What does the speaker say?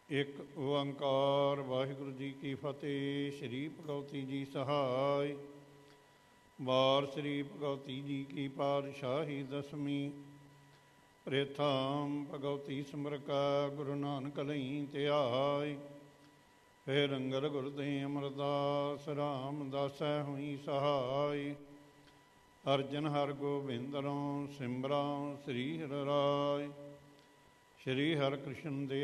ਇੱਕ ਓੰਕਾਰ ਵਾਹਿਗੁਰੂ ਜੀ ਕੀ ਫਤਿਹ। ਸ਼੍ਰੀ ਭਗਵਤੀ ਜੀ ਸਹਾਇ। ਵਾਰ ਸ਼੍ਰੀ ਭਗਵਤੀ ਜੀ ਕੀ ਪਾਤਸ਼ਾਹੀ ਦਸਵੀਂ। ਪ੍ਰੇਥਾਮ ਭਗਵਤੀ ਸਿਮਰਕਾ ਗੁਰੂ ਨਾਨਕ ਲਈ ਧਿਆਇ। ਫਿਰ ਅੰਗਦ ਗੁਰਦੇ ਅਮਰਦਾਸ ਰਾਮਦਾਸੈ ਹੋਈ ਸਹਾਇ। ਅਰਜਨ ਹਰ ਗੋਬਿੰਦਰੋਂ ਸਿਮਰਾਂ ਸ੍ਰੀ ਹਰਿ ਰਾਇ। ਸ਼੍ਰੀ ਹਰਿ ਕ੍ਰਿਸ਼ਨ ਦੇ